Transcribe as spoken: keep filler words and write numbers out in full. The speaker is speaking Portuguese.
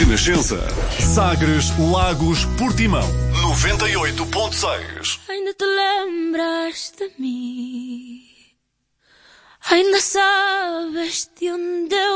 Renascença. Sagres, Lagos, Portimão. noventa e oito ponto seis. Ainda te lembras de mim? Ainda sabes de onde eu